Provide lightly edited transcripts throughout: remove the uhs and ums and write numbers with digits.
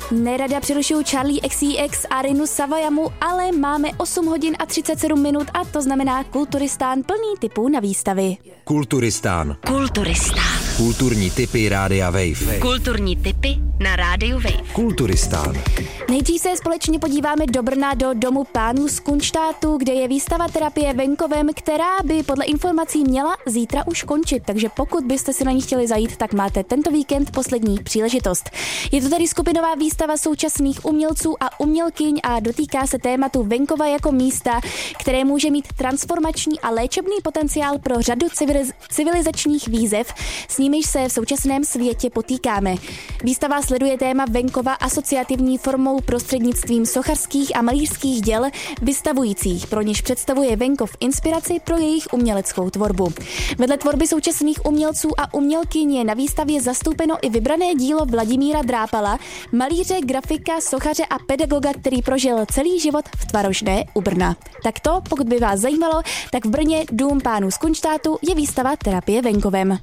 Nerada přerušuju Charlie XCX a Rinu Savajamu, ale máme 8 hodin a 37 minut a to znamená Kulturistán plný tipů na výstavy. Kulturistán. Kulturní tipy Rádia Wave. Kulturní tipy na Rádiu Wave. Kulturistán. Nejdřív se společně podíváme do Brna do Domu pánů z Kunštátu, kde je výstava terapie venkovem, která by podle informací měla zítra už končit, takže pokud byste si na ní chtěli zajít, tak máte tento víkend poslední příležitost. Je to tady skupinová výstava současných umělců a umělkyň a dotýká se tématu venkova jako místa, které může mít transformační a léčebný potenciál pro řadu civilizačních výzev, s nimiž se v současném světě potýkáme. Výstava sleduje téma venkova asociativní formou prostřednictvím sochařských a malířských děl vystavujících, pro něž představuje venkov inspiraci pro jejich uměleckou tvorbu. Vedle tvorby současných umělců a umělkyň je na výstavě zastoupeno i vybrané dílo Vladimíra Drápala, malíře, grafika, sochaře a pedagoga, který prožil celý život v Tvarožné u Brna. Tak to, pokud by vás zajímalo, tak v Brně Dům pánů z Kunštátu je výstava terapie venkovem.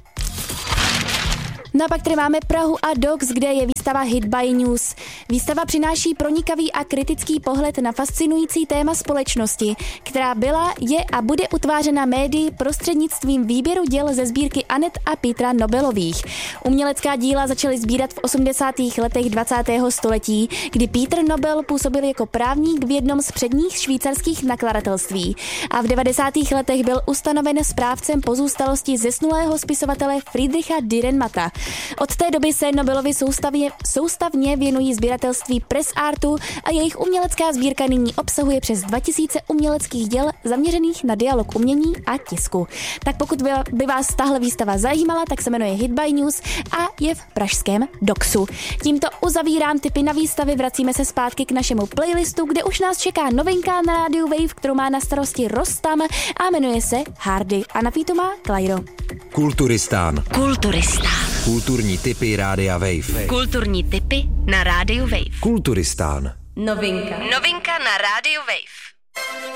No a pak tady máme Prahu a Docs, kde je výstava Hit by News. Výstava přináší pronikavý a kritický pohled na fascinující téma společnosti, která byla, je a bude utvářena médii prostřednictvím výběru děl ze sbírky Anet a Petra Nobelových. Umělecká díla začaly sbírat v 80. letech 20. století, kdy Peter Nobel působil jako právník v jednom z předních švýcarských nakladatelství a v 90. letech byl ustanoven správcem pozůstalosti zesnulého spisovatele Friedricha Dürrenmatta. Od té doby se Nobelovi soustavně věnují sběratelství press artu a jejich umělecká sbírka nyní obsahuje přes 2000 uměleckých děl zaměřených na dialog umění a tisku. Tak pokud by vás tahle výstava zajímala, tak se jmenuje Hit by News a je v pražském Docsu. Tímto uzavírám tipy na výstavy, vracíme se zpátky k našemu playlistu, kde už nás čeká novinka na rádiu Wave, kterou má na starosti Rostam a jmenuje se Hardy a na featu má Klairo. Kulturistán. Kulturní tipy Rádia Wave. Kulturní tipy na Rádiu Wave. Kulturistán. Novinka na Rádiu Wave.